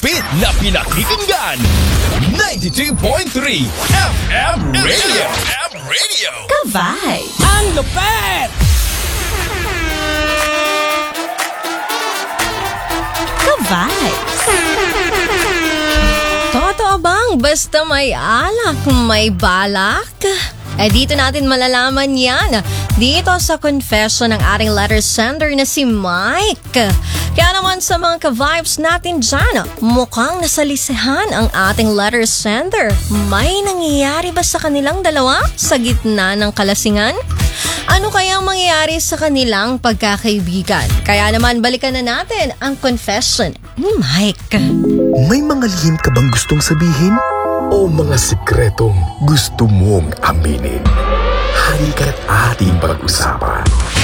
higpit na pinakikinggan. 92.3 FM Radio. Kavay! Ang lupet! Kavay! Totoo bang basta may alak, may balak? Dito natin malalaman yan. Dito sa confession ng ating letter sender na si Mike. Kaya naman sa mga ka-vibes natin dyan, mukhang nasalisihan ang ating letter sender. May nangyayari ba sa kanilang dalawa sa gitna ng kalasingan? Ano kaya ang mangyayari sa kanilang pagkakaibigan? Kaya naman balikan na natin ang confession ni Mike. May mga lihim ka bang gustong sabihin? O mga sikretong gusto mong aminin? Halika't ating pag-usapan.